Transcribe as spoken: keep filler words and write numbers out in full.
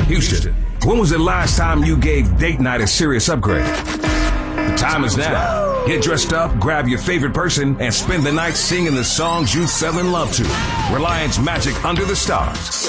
Houston, when was the last time you gave date night a serious upgrade? The time is now. Get dressed up, grab your favorite person, and spend the night singing the songs you fell in love to. Reliance Magic Under the Stars.